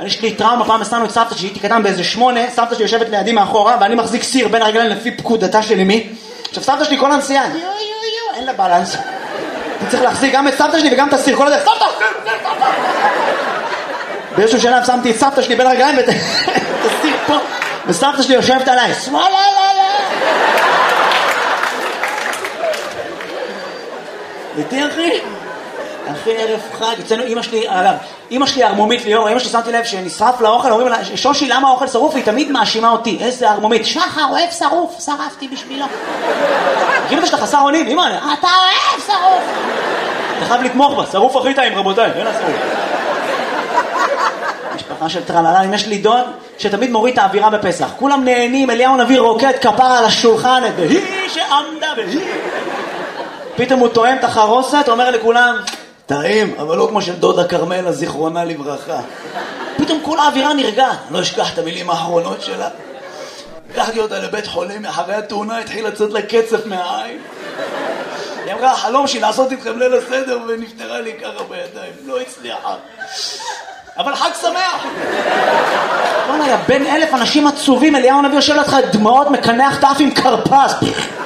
יש לי טראומה, פעם הסענו את סבתא שהייתי קטן באיזה 8, סבתא שלי יושבת לידי מאחורה, ואני מחזיק סיר בין הרגליים לפי פקודתה של אמי. עכשיו סבתא שלי כל הנסיעה, אין לה בלנס. אני צריך להחזיק גם את סבתא שלי וגם את הסיר, כל הדרך, סבתא! באיזשהו שלב שמתי את סבתא שלי בין הרגליים ואת הסיר פה, וסבתא שלי יושבת עליי, שמאלה, איתי אחי ערב חג, אצלנו אמא שלי ארמומית ליאור, אמא שלי שמתי לב שנשרף לאוכל, אומרים לה, שושי למה האוכל שרוף? היא תמיד מאשימה אותי, איזה ארמומית, שחר אוהב שרוף, שרפתי בשבילו. תגיד אותה שאתה חסר אונים, אמא, אתה אוהב שרוף. אתה חייב לתמוך בה, שרוף הכי טעים רבותיי, אין השרוף. משפחה של טרללה, יש לי דוד שתמיד מוריד את האווירה בפסח, כולם נהנים, אליהו נביא רוקד כפרה על השולחן, והיא שעמדה והיא. פתאום הוא טועם את החרוסת, אומר לכולם, טעים, אבל לא כמו של דודה קרמלה, זיכרונה לברכה. פתאום כל האווירה נרגעת, לא אשכח את המילים האחרונות שלה. לקחתי אותה לבית חולים, אחרי התאונה התחיל לצאת לה קצף מהעין. היא אמרה, החלום שלי לעשות איתכם ליל הסדר, ונפטרה לי ככה בידיים, לא הצליחה. אבל חג שמח! בוא נהיה, בין 1000 אנשים עצובים, אליהו נביא יושב לך דמעות, מקנח תף עם קרפס.